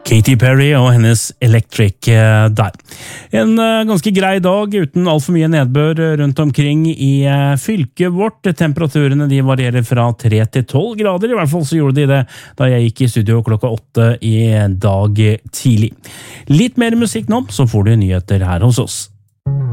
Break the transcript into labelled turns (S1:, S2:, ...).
S1: Katy Perry og hennes Electric der. En ganske grei dag uten alt for mye nedbør rundt omkring i fylket vårt. Temperaturene de varierer fra 3 til 12 grader, i hvert fall så gjorde de det da jeg gikk i studio klokka 8 i dag tidlig. Litt mer musikk nå, så får du nyheter her hos oss.